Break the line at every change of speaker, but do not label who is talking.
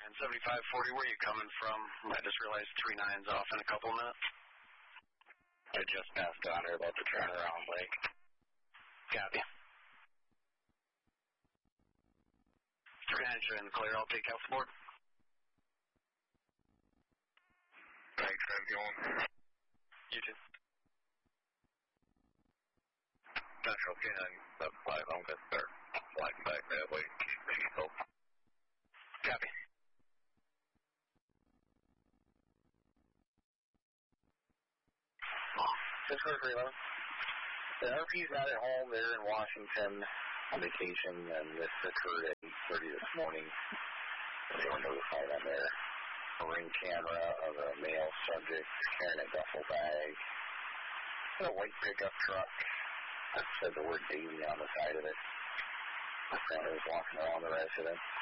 7540, where are you coming from? I just realized 39's off in a couple minutes.
I just passed on her about the turnaround lake.
Copy. 39's in the clear. I'll take out the board.
Thanks, how's it going?
You too.
Central Ken, that's 5, I'm going to start flying back that way.
Copy.
Just for freelance. The RP's not at home. They're in Washington on vacation, and this occurred at 8:30 this morning. They were notified on their ring camera of a male subject carrying a duffel bag in a white pickup truck that said the word Davy on the side of it. Apparently was walking around the residence.